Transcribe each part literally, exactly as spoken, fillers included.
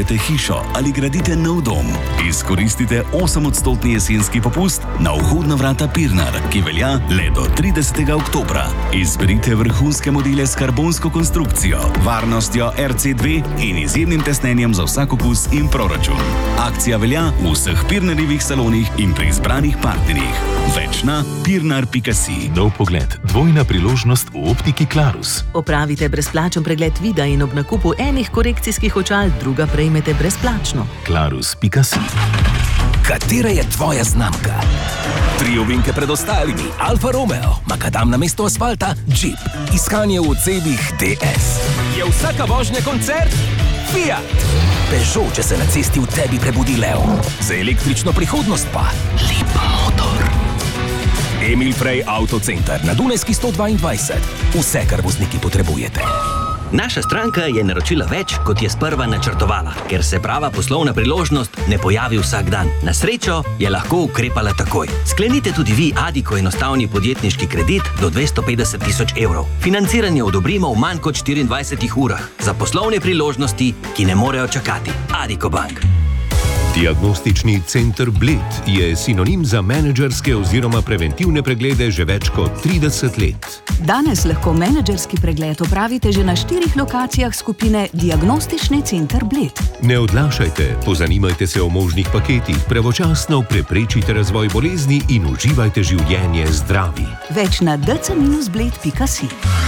kupujete hišo ali gradite nov dom, izkoristite osemodstotni jesenski popust na vhodna vrata Pirnar, ki velja le do tridesetega oktobra. Izberite vrhunske modele s karbonsko konstrukcijo, varnostjo R C dve in izjemnim tesnenjem za vsak okus in proračun. Akcija velja v vseh Pirnarjevih salonih in pri izbranih partnerjih. Več na pirnar pika si. Nov pogled, dvojna priložnost v optiki Clarus. Opravite brezplačen pregled vida in ob nakupu enih korekcijskih očal druga prejmete brezplačno. Clarus pika si. Katera je tvoja znamka? Tri ovinke pred ostalimi. Alfa Romeo, makadam na mesto asfalta, Jeep. Iskanje v odsevih D S. Je vsaka vožnja koncert? Fiat. Peugeot, če se na cesti v tebi prebudi lev. Za električno prihodnost pa lep motor. Emil Frey Autocenter na Dunajski sto dvaindvajset. Vse, kar vozniki potrebujete. Naša stranka je naročila več, kot je sprva načrtovala, ker se prava poslovna priložnost ne pojavi vsak dan. Na srečo je lahko ukrepala takoj. Sklenite tudi vi Addiko enostavni podjetniški kredit do dvesto petdeset tisoč evrov. Financiranje odobrimo v manj kot štiriindvajsetih urah za poslovne priložnosti, ki ne morejo čakati. Addiko Bank. Diagnostični center Bled je sinonim za menedžerske oziroma preventivne preglede že več kot trideset let. Danes lahko menedžerski pregled opravite že na štirih lokacijah skupine Diagnostični center Bled. Ne odlašajte, pozanimajte se o možnih paketih, pravočasno preprečite razvoj bolezni in uživajte življenje zdravi. Več na d c bled pika si.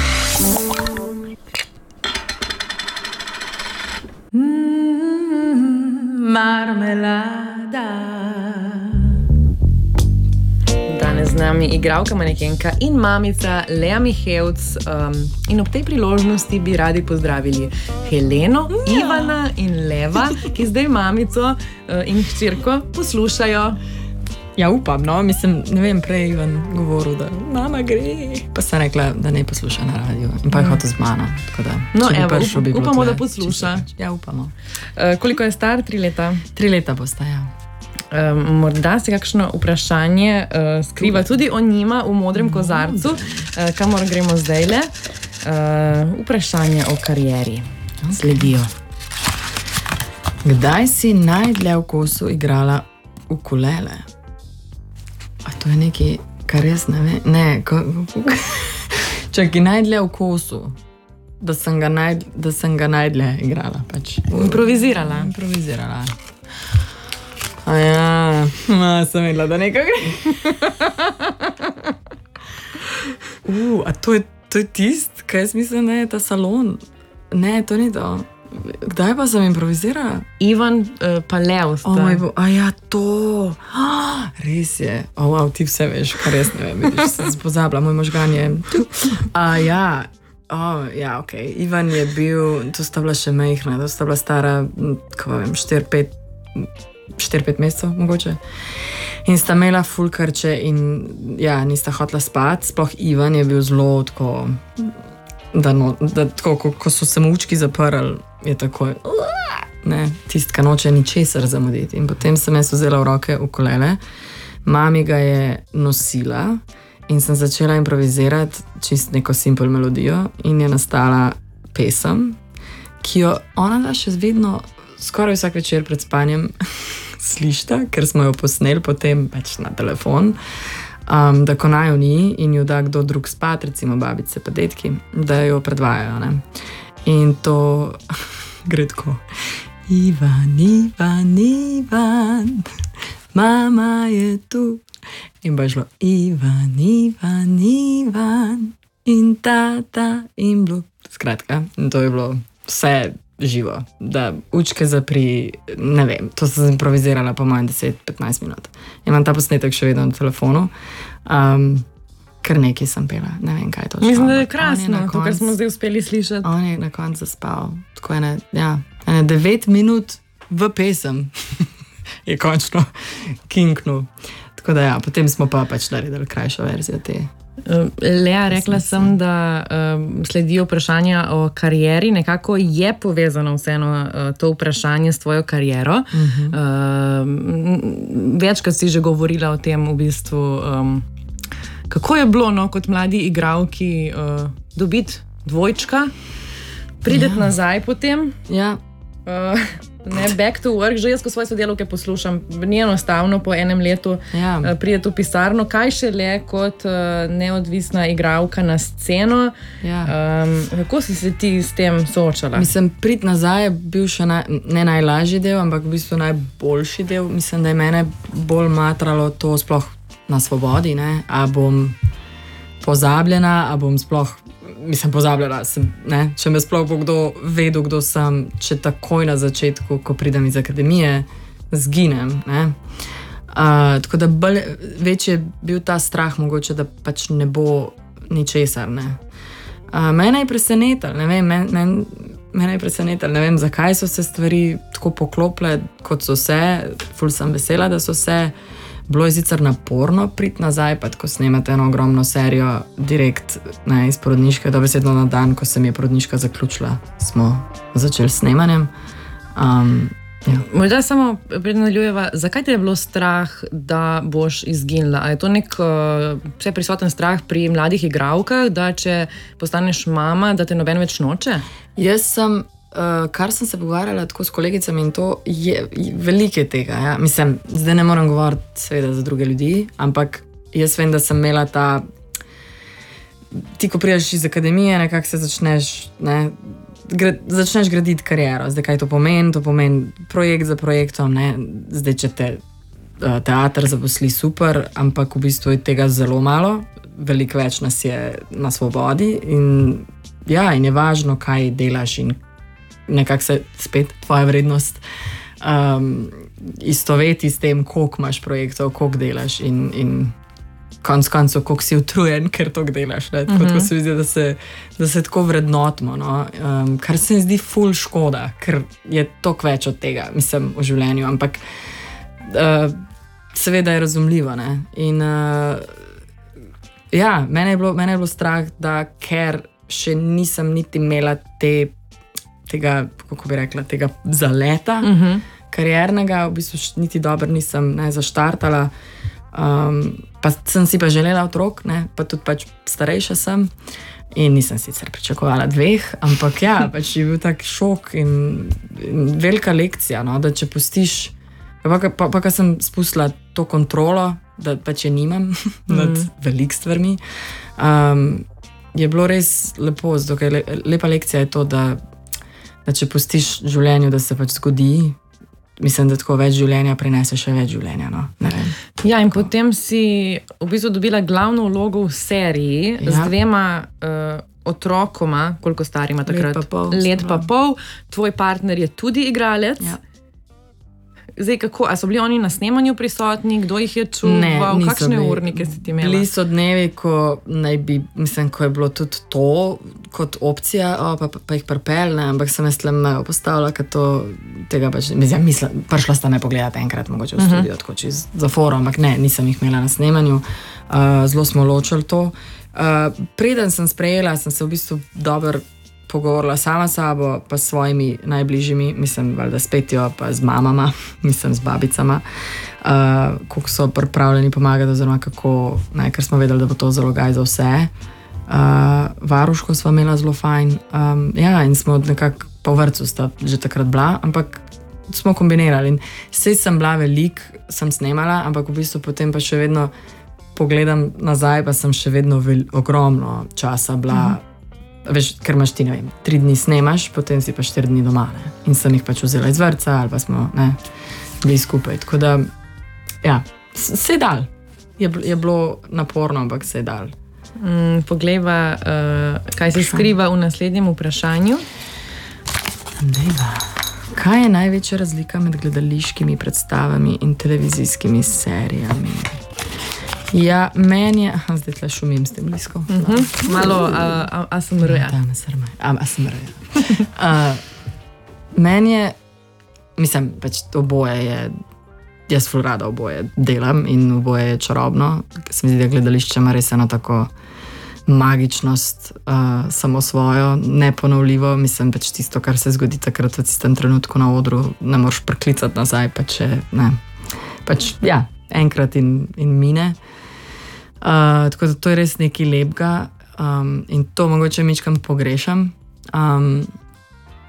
Marmelada. Danes z nami igralka, manekenka in mamica Lea Mihevc, um, in ob tej priložnosti bi radi pozdravili Heleno, ja. Ivana in Leva, ki zdaj mamico uh, in hčerko poslušajo. Ja, upam, no, mislim, ne vem, prej Ivan govoril, da mama gre. Pa sem rekla, da ne posluša na radio. In pa je hotel z mano, tako da. No, evo, prišel, up, bi upamo, tle, da posluša. Čisto, ja, upamo. Uh, koliko je star? Tri leta? Tri leta bosta, ja. Uh, morda se kakšno vprašanje uh, skriva tudi o njima v modrem kozarcu, uh, kamor gremo zdajle. Uh, vprašanje o karieri. Okay. Sledijo. Kdaj si najdlje v kosu igrala ukulele? A to je nekaj, kar res ne ve? Ne, ko, čakaj, najdlje v kosu, da sem ga, najd, da sem ga najdlje igrala. Pač. Improvizirala. Improvizirala. A ja, ma, sem vedela, da nekaj gre. uh, a to je, to je tist, kaj jaz mislim, da je ta salon? Ne, to ni to. Kdaj pa sem improvizirala? Ivan uh, pa Lev sta. Oh, a ja, to. Ah, res je. O, oh, wow, ti vse veš, kar res ne vem. Vidiš, se pozabila, moj možgan je. A ja, oh, ja, ok. Ivan je bil, to sta bila še mehna, to sta bila stara, kako vem, štiri pet, štiri pet mesecev, mogoče. In sta imela ful krče in ja, nista hotela spati. Sploh Ivan je bil zelo tako, da, no, da tako, ko, ko so se mu učki zaprli, je takoj, ne, tistka noče ničesar zamuditi. In potem sem jaz vzela v roke ukulele, mami ga je nosila in sem začela improvizirati čist neko simple melodijo in je nastala pesem, ki jo ona da še vedno skoraj vsak večer pred spanjem slišta, ker smo jo posneli potem več na telefon, um, da ko naj jo ni in jo da kdo drug spat, recimo babice pa detki, da jo predvajajo, ne. In to gre tako. Ivan, Ivan, Ivan, mama je tu. In pa je šlo Ivan, Ivan, Ivan, in tata, in bilo. Skratka, in to je bilo vse živo. Da učke zapri, ne vem, to sem improvizirala po mojem deset do petnajst minut. Imam ta posnetek še vedno na telefonu. Um, Kar nekaj sem pela, ne vem, kaj je to. Mislim, da je krasno, to, kar smo zdaj uspeli slišati. On je na koncu zaspal. Tako ene, ja, ene devet minut v pesem je končno kinknul. Tako da ja, potem smo pa pač naredili krajšo verzijo te. Lea, rekla sem, da uh, sledijo vprašanja o karieri. Nekako je povezano vseeno uh, to vprašanje s tvojo kariero. Uh-huh. Uh, večkrat si že govorila o tem v bistvu... Um, Kako je bilo, no, kot mladi igralki uh, dobiti dvojčka, prideti ja. nazaj potem? Ja, Uh, ne, back to work, že jaz, ko svoje sodelavke poslušam, ni enostavno po enem letu Ja. uh, priti v pisarno, kaj šele kot uh, neodvisna igralka na sceno. Ja. Um, kako si se ti s tem soočala? Mislim, priti nazaj je bil še naj, ne najlažji del, ampak v bistvu najboljši del. Mislim, da je mene bolj matralo to sploh na svobodi, ne? A bom pozabljena, a bom sploh, mislim, pozabljala sem, ne? Če me sploh bo kdo vedel, kdo sem, če takoj na začetku, ko pridem iz akademije, zginem, ne? Uh, tako da bolj, večji je bil ta strah mogoče, da pač ne bo ničesar, ne? Uh, mene je presenetilo, ne vem, men, men, mene je presenetilo, ne vem, zakaj so se stvari tako poklopile, kot so se, ful sem vesela, da so se. Bilo je sicer naporno priti nazaj, pa ko snemate eno ogromno serijo direkt, ne, iz porodniške, dobesedno na dan, ko se mi je porodniška zaključila, smo začeli s snemanjem. Um, ja. Morda samo prednaljujeva, zakaj te je bilo strah, da boš izginila? A je to nek uh, vseprisoten strah pri mladih igralkah, da če postaneš mama, da te noben več noče? Jaz sem, uh, kar sem se pogovarjala tako s kolegicami in to je, je velike tega. Ja. Mislim, zdaj ne moram govoriti seveda za druge ljudi, ampak jaz vem, da sem imela ta, ti ko priješ iz akademije, nekako se začneš, ne, gra, začneš graditi kariero. Zdaj, kaj to pomeni? To pomeni projekt za projektom, ne, zdaj, če te uh, teater zaposli, super, ampak v bistvu je tega zelo malo, veliko več nas je na svobodi in ja, in je važno, kaj delaš in nekako se spet tvoja vrednost um, istoveti s tem, koliko imaš projektov, koliko delaš in, in konc koncev, koliko si utrujen, ker toliko delaš. Ne? Tako, tako se mi zdi, da se, da se tako vrednotimo, no? um, kar se mi zdi ful škoda, ker je toliko več od tega, mislim, v življenju, ampak uh, seveda je razumljivo. Ne? In uh, ja, mene je bilo, mene je bilo strah, da ker še nisem niti imela te, tega, kako bi rekla, tega zaleta uh -huh. kariernega, v bistvu niti dobro nisem ne, zaštartala. Um, pa sem si pa želela otrok, ne, pa tudi pač starejša sem in nisem sicer pričakovala dveh, ampak ja, pač je bil tak šok in, in velika lekcija, no, da če pustiš, pa, pa, pa, pa ko sem spustila to kontrolo, da pač je nimam nad mm. velik stvarmi, um, je bilo res lepo, zato ker le, lepa lekcija je to, da, da če pustiš življenju, da se pač zgodi, mislim, da tako več življenja prinese še več življenja. No? Ne vem. Ja, in potem si v bistvu dobila glavno vlogo v seriji ja. z dvema uh, otrokoma, koliko starima takrat? Let pa pol. Let pa pol. Tvoj partner je tudi igralec. Ja. Zdaj, kako, a so bili oni na snemanju prisotni, kdo jih je čuval, kakšne bili, urnike si ti imela? Bili so dnevi, ko naj bi, mislim, ko je bilo tudi to kot opcija, o, pa, pa, pa jih pripelje, ampak sem jaz tle me postavila, ker to tega pač, mislim, misla, prišla sta me pogledati enkrat, mogoče v studio, uh -huh. tako čez zaforo, ampak ne, nisem jih imela na snemanju, uh, zelo smo ločili to. Uh, preden sem sprejela, sem se v bistvu dobro pogovorila sama s sabo, pa s svojimi najbližjimi, mislim, valjda s Petjo, pa z mamama, mislim, z babicama, uh, kako so pripravljeni pomagati, oziroma kako, ne, ker smo vedeli, da bo to zalogaj za vse. Uh, varuško sva imela zelo fajn, um, ja, in smo nekako po vrcu sta že takrat bila, ampak smo kombinirali in sej sem bila velik, sem snemala, ampak v bistvu potem pa še vedno pogledam nazaj, pa sem še vedno vel, ogromno časa bila, uh -huh. Veš, ker imaš ti, ne vem, tri dni snemaš, potem si pa štiri dni doma, ne? In sem jih pač vzela iz vrca, ali pa smo, ne, bili skupaj. Tako da, ja, se je dal. Je, je bilo naporno, ampak se je dal. Mm, poglejva, uh, kaj se skriva v naslednjem vprašanju. Dejva. Kaj je največja razlika med gledališkimi predstavami in televizijskimi serijami? Ja, meni je... Aha, zdaj tle šumim s tem blisko. Uh -huh. Malo A S M R-ja. Da, A S M R-ja. Meni je... Mislim, pač oboje je... Jaz ful rada oboje delam in oboje je čarobno. Se mi zdi, da gledališče ima res eno tako magičnost, uh, samo svojo, neponovljivo. Mislim, pač tisto, kar se zgodi takrat v tistem trenutku na odru, ne moreš preklicati nazaj, pa če ne. Pač, ja, enkrat in, in mine. Uh, tako da to je res nekaj lepega um, in to mogoče mičkam pogrešam. Um,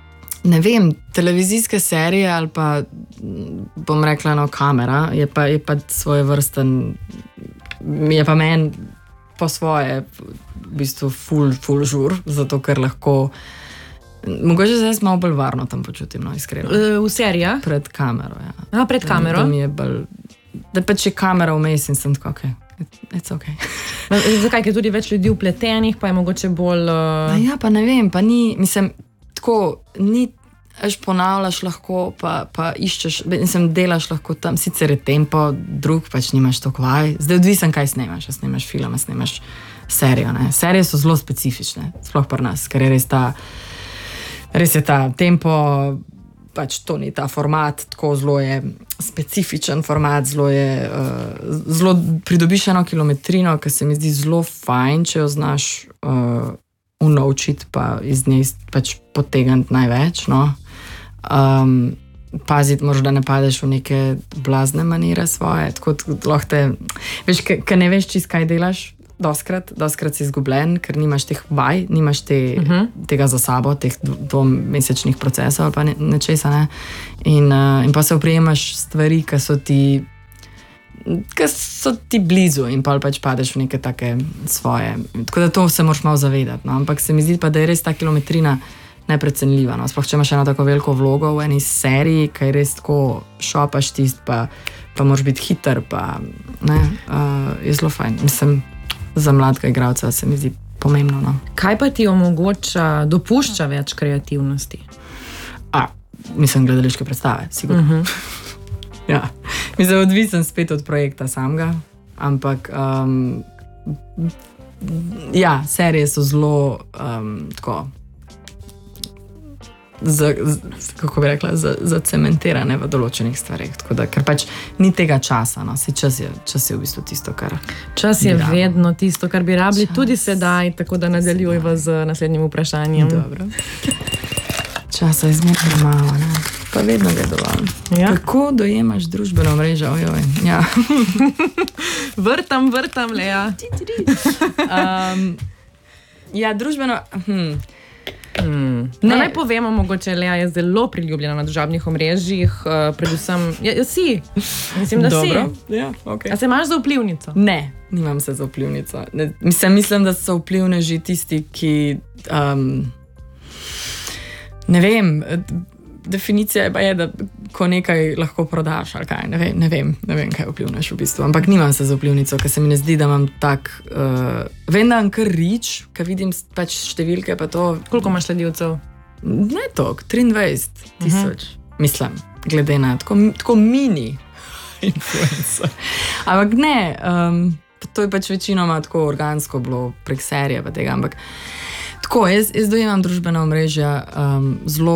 ne vem, televizijske serije ali pa, bom rekla, no, kamera, je pa, je pa svoje vrsten, je pa meni po svoje v bistvu ful, ful žur, zato ker lahko, mogoče zdaj malo bolj varno tam počutim, no, iskreno. V serijah? Pred kamero, ja. A, pred kamero? Da, da mi je bolj, da pa če kamera vmes in sem tako, ok, it's ok. Zakaj, ker tudi več ljudi vpletenih, pa je mogoče bolj... Uh... Ja, pa ne vem, pa ni, mislim, tako, ni, až ponavljaš lahko, pa, pa iščeš, mislim, delaš lahko tam, sicer je tempo, drug pač nimaš toliko vaj, zdaj odvisen, kaj snemaš, a snemaš film, a snemaš serijo, ne. Serije so zelo specifične, sploh pri nas, ker je res ta, res je ta tempo, pač to ni ta format, tako zelo je specifičen format, zelo je, uh, zelo pridobiš eno kilometrino, ki se mi zdi zelo fajn, če jo znaš uh, unovčiti, pa iz nje pač potegniti največ, no. Um, paziti moraš, da ne padeš v neke blazne manire svoje, tako lahko te, veš, ker ne veš čist, kaj delaš, doskrat, doskrat si izgubljen, ker nimaš teh vaj, nimaš te, uh-huh. tega za sabo, teh dvomesečnih procesov ali pa ne, nečesa, ne. In, uh, in pa se oprijemaš stvari, ki so ti ki so ti blizu in pa pač padeš v neke take svoje. Tako da to se moraš malo zavedati, no. Ampak se mi zdi pa, da je res ta kilometrina neprecenljiva, no. Sploh, če imaš eno tako veliko vlogo v eni seriji, kaj res tako šopaš tist, pa, pa moraš biti hiter, pa ne, uh, je zelo fajn. Mislim, za mladega igralca se mi zdi pomembno, no. Kaj pa ti omogoča, dopušča več kreativnosti? A, mislim, gledališke predstave, sigurno. Uh-huh. Ja, mislim, odvisen spet od projekta samega, ampak um, ja, serije so zelo um, tako Z, z, kako bi rekla, zacementirane v določenih stvareh. Tako da, ker pač ni tega časa, no. Si čas je, čas je v bistvu tisto, kar čas je vedno tisto, kar bi rabili, čas. Tudi sedaj, tako da nadaljujeva z naslednjim vprašanjem. Dobro. Časa je zmer premalo, ne. Pa vedno ga je dovolj. Ja. Kako dojemaš družbeno mrežo? Ojoj, ja. vrtam, vrtam, Lea. um, ja, družbeno... Hm. Hmm. No, naj povemo, mogoče Lea je zelo priljubljena na družabnih omrežjih, uh, predvsem, ja, ja, si, mislim, da Dobro. si. Ja, okay. A se imaš za vplivnico? Ne, nimam se za vplivnico. Ne, mislim, mislim, da so vplivneži tisti, ki, um, ne vem, definicija je pa je, da ko nekaj lahko prodaš, ali kaj, ne vem, ne vem, ne vem kaj vplivneš v bistvu, ampak nimam se za vplivnico, ker se mi ne zdi, da imam tak, uh, vem, da imam kar rič, ker vidim pač številke, pa to... Koliko imaš sledilcev? Ne toliko, triindvajset tisoč, uh-huh. mislim, glede na tako, tako mini influencer. Ampak ne, um, to je pač večinoma tako organsko bilo prek serije pa tega, ampak tako, jaz, jaz dojemam družbena omrežja um, zelo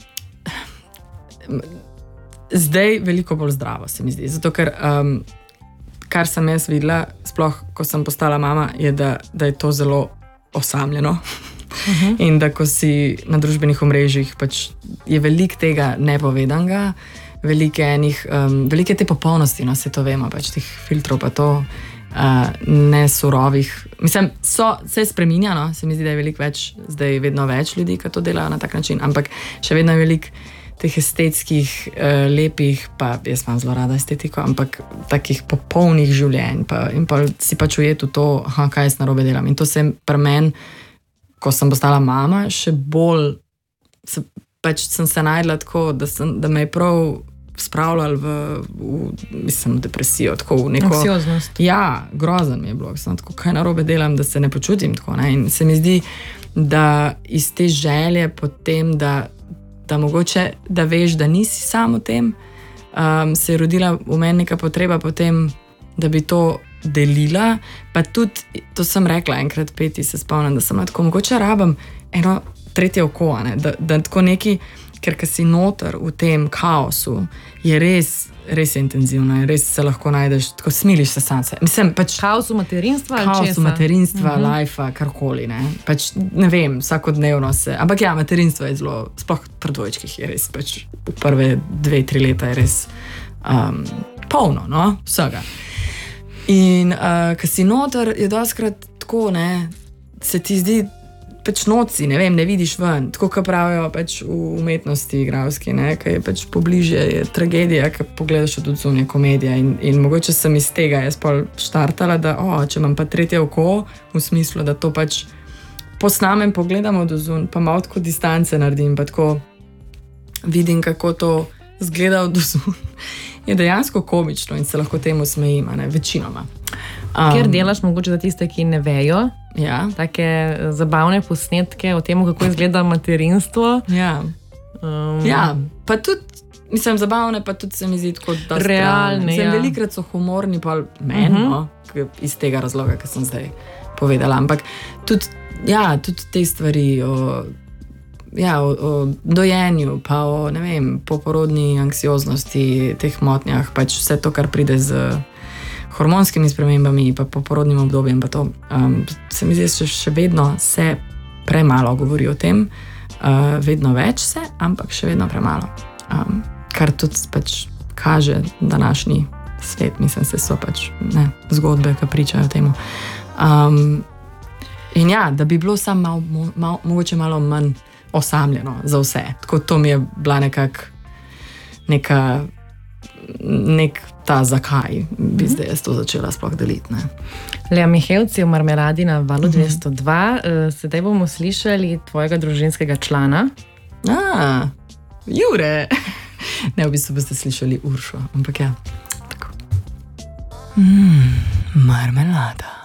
zdaj veliko bolj zdravo, se mi zdi. Zato, ker um, kar sem jaz videla, sploh, ko sem postala mama, je, da, da je to zelo osamljeno. Uh-huh. In da, ko si na družbenih omrežjih, pač je veliko tega nepovedanega, velike enih, um, velike te popolnosti, no, se to vemo, pač teh filtrov pa to, uh, ne surovih. Mislim, so, se spreminja, no, se mi zdi, da je veliko več, zdaj vedno več ljudi, ki to delajo na tak način, ampak še vedno je veliko teh estetskih, uh, lepih, pa jaz imam zelo rada estetiko, ampak takih popolnih življenj, pa, in pa si pač ujet v to, aha, kaj jaz narobe delam. In to se pri meni, ko sem postala mama, še bolj, se, pač sem se najdla tako, da, sem, da me je prav spravljal v, v, mislim, depresijo, tako v neko... Anksioznost. Ja, grozen mi je bilo, sem tako, kaj narobe delam, da se ne počutim tako, ne? In se mi zdi, da iz te želje potem, da da mogoče, da veš, da nisi sam v tem, um, se je rodila v meni neka potreba potem, da bi to delila, pa tudi, to sem rekla enkrat Peti, se spomnim, da sem tako, mogoče rabim eno tretje oko, ne? Da, da tako neki, ker ko si noter v tem kaosu, je res, res intenzivno in res se lahko najdeš, tako smiliš se sam se. Mislim, pač... Kaosu materinstva ali česa? Kaosu materinstva, uh-huh. lajfa, karkoli, ne. Pač, ne vem, vsakodnevno se... Ampak ja, materinstvo je zelo, sploh pri dvojčkih je res, pač v prve dve, tri leta je res um, polno, no, vsega. In uh, ko si noter, je dostkrat tako, ne, se ti zdi, pač noci, ne vem, ne vidiš ven, tako kot pravijo pač v umetnosti igralski, ne, ki je pač pobliže, je tragedija, ki pogledaš od odzunje komedija in, in mogoče sem iz tega jaz pol štartala, da o, če imam pa tretje oko, v smislu, da to pač posnamem, pogledam od ozun, pa malo tako distance naredim, pa tako vidim, kako to zgleda od ozun. Je dejansko komično in se lahko temu smejim, ne, večinoma. Um, Ker delaš mogoče za tiste, ki ne vejo, ja. Take zabavne posnetke o tem, kako izgleda materinstvo. Ja, um, ja. Pa tudi, mislim, zabavne, pa tudi se mi zdi tako, da realne. Ja. Ja. Velikrat so humorni, pa meni, uh-huh. no, iz tega razloga, ki sem zdaj povedala. Ampak tudi, ja, tudi te stvari o, ja, o, o dojenju, pa o, ne vem, poporodni anksioznosti, teh motnjah, pač vse to, kar pride z hormonskimi spremembami, pa poporodnim obdobjem, pa to, um, se mi zdi, še, še vedno se premalo govori o tem, uh, vedno več se, ampak še vedno premalo. Um, kar tudi pač kaže današnji svet, mislim, se so pač ne, zgodbe, ki pričajo temu. Um, in ja, da bi bilo samo malo, mo, malo, mogoče malo manj osamljeno za vse. Tako to mi je bila nekak neka nek ta zakaj bi zdaj jaz to začela sploh deliti. Ne? Lea Mihevci v Marmeladi na Valu dvesto dva. Uh, sedaj bomo slišali tvojega družinskega člana. A, Jure! Ne, v bistvu boste slišali Uršo, ampak ja. Tako. Mm, marmelada.